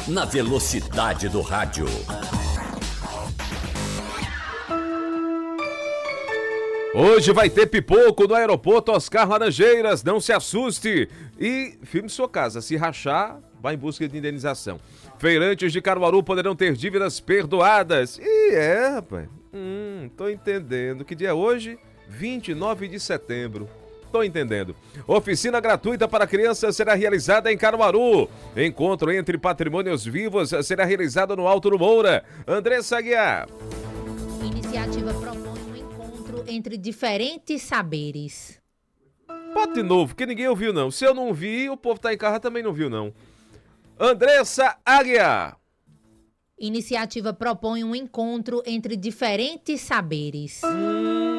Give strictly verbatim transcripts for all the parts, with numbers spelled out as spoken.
na velocidade do rádio. Hoje vai ter pipoco no aeroporto Oscar Laranjeiras, não se assuste. E firme sua casa, se rachar, vá em busca de indenização. Feirantes de Caruaru poderão ter dívidas perdoadas. Ih, é, rapaz. Hum, tô entendendo. Que dia é hoje? vinte e nove de setembro. Tô entendendo. Oficina gratuita para crianças será realizada em Caruaru. Encontro entre patrimônios vivos será realizado no Alto do Moura. Andressa Aguiar. Iniciativa propõe um encontro entre diferentes saberes. Pode de novo, que ninguém ouviu não. Se eu não vi, o povo tá em casa também não viu não. Andressa Aguiar. Iniciativa propõe um encontro entre diferentes saberes. Hum.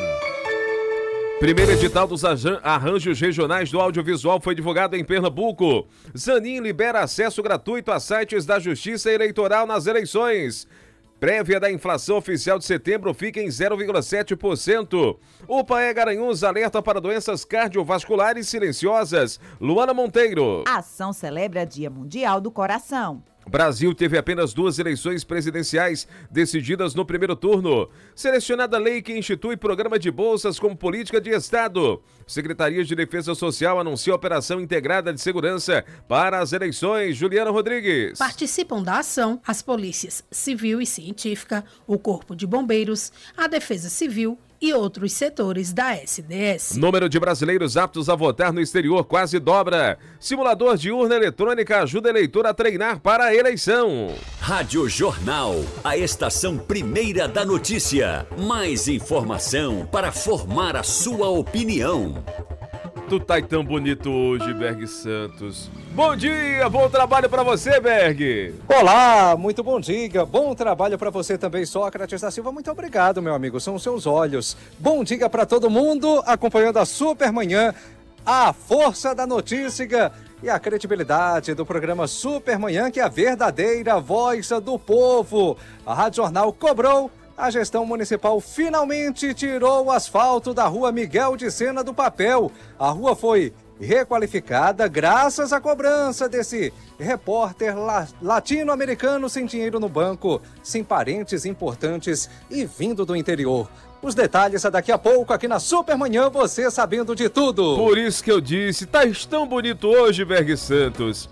Primeiro edital dos arranjos regionais do audiovisual foi divulgado em Pernambuco. Zanin libera acesso gratuito a sites da Justiça Eleitoral nas eleições. Prévia da inflação oficial de setembro fica em zero vírgula sete por cento. O Paé Garanhuns alerta para doenças cardiovasculares silenciosas. Luana Monteiro. A ação celebra Dia Mundial do Coração. O Brasil teve apenas duas eleições presidenciais decididas no primeiro turno. Selecionada lei que institui programa de bolsas como política de Estado. Secretaria de Defesa Social anuncia operação integrada de segurança para as eleições. Juliana Rodrigues. Participam da ação as polícias civil e científica, o Corpo de Bombeiros, a Defesa Civil e outros setores da S D S. Número de brasileiros aptos a votar no exterior quase dobra. Simulador de urna eletrônica ajuda eleitor a treinar para a eleição. Rádio Jornal, a estação primeira da notícia. Mais informação para formar a sua opinião. Tu tá tão bonito hoje, Berg Santos. Bom dia, bom trabalho pra você, Berg. Olá, muito bom dia. Bom trabalho pra você também, Sócrates da Silva. Muito obrigado, meu amigo. São os seus olhos. Bom dia pra todo mundo, acompanhando a Supermanhã, a força da notícia e a credibilidade do programa Supermanhã, que é a verdadeira voz do povo. A Rádio Jornal cobrou. A gestão municipal finalmente tirou o asfalto da rua Miguel de Sena do papel. A rua foi requalificada graças à cobrança desse repórter la- latino-americano sem dinheiro no banco, sem parentes importantes e vindo do interior. Os detalhes daqui a pouco aqui na Supermanhã, você sabendo de tudo. Por isso que eu disse, tá tão bonito hoje, Berg Santos.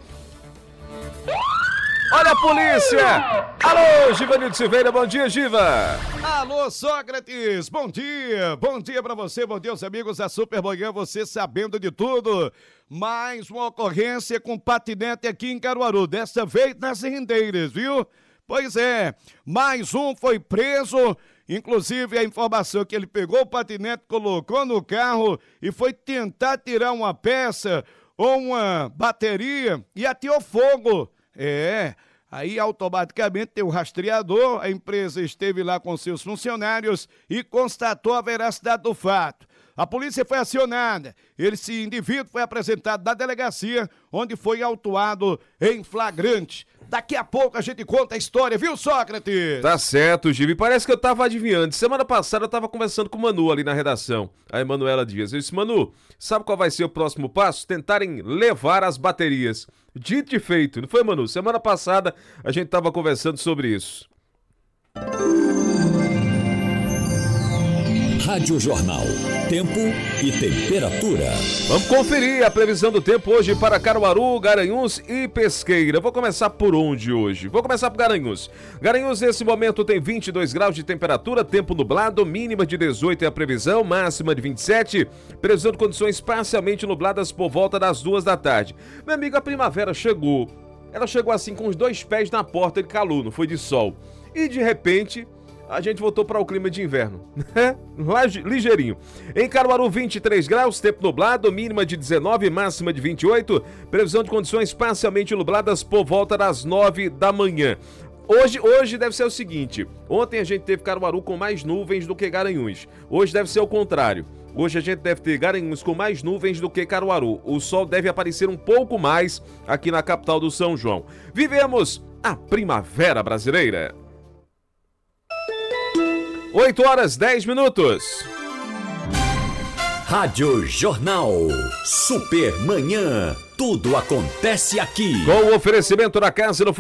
Olha a polícia! Alô, Givanildo Silveira, bom dia, Giva! Alô, Sócrates, bom dia! Bom dia pra você, bom dia aos amigos da Supermanhã, você sabendo de tudo. Mais uma ocorrência com patinete aqui em Caruaru, dessa vez nas rendeiras, viu? Pois é, mais um foi preso, inclusive a informação que ele pegou o patinete, colocou no carro e foi tentar tirar uma peça ou uma bateria e ateou fogo. É, aí automaticamente tem o rastreador, a empresa esteve lá com seus funcionários e constatou a veracidade do fato. A polícia foi acionada, esse indivíduo foi apresentado na delegacia, onde foi autuado em flagrante. Daqui a pouco a gente conta a história, viu, Sócrates? Tá certo, Giva. E parece que eu tava adivinhando. Semana passada eu tava conversando com o Manu ali na redação, a Emanuela Dias. Eu disse, Manu, sabe qual vai ser o próximo passo? Tentarem levar as baterias. Dito e feito, não foi, Manu? Semana passada a gente tava conversando sobre isso. Rádio Jornal, tempo e temperatura. Vamos conferir a previsão do tempo hoje para Caruaru, Garanhuns e Pesqueira. Vou começar por onde hoje? Vou começar por Garanhuns. Garanhuns nesse momento tem vinte e dois graus de temperatura, tempo nublado, mínima de dezoito é a previsão, máxima de vinte e sete. Previsão de condições parcialmente nubladas por volta das duas da tarde. Meu amigo, a primavera chegou. Ela chegou assim com os dois pés na porta de calor, não foi de sol. E de repente a gente voltou para o clima de inverno, né? Ligeirinho. Em Caruaru, vinte e três graus, tempo nublado, mínima de dezenove, máxima de vinte e oito. Previsão de condições parcialmente nubladas por volta das nove da manhã. Hoje, hoje deve ser o seguinte, ontem a gente teve Caruaru com mais nuvens do que Garanhuns. Hoje deve ser o contrário. Hoje a gente deve ter Garanhuns com mais nuvens do que Caruaru. O sol deve aparecer um pouco mais aqui na capital do São João. Vivemos a primavera brasileira. oito horas, dez minutos. Rádio Jornal, Supermanhã, tudo acontece aqui. Com o oferecimento da Casa no